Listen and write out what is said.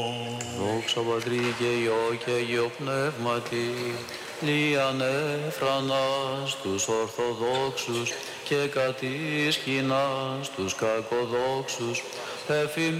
Δόξα Πατρί και Υιό και Αγίο Πνεύματι, λιανέφρανας τους Ορθοδόξους και κατήσχυνας τους κακοδόξους,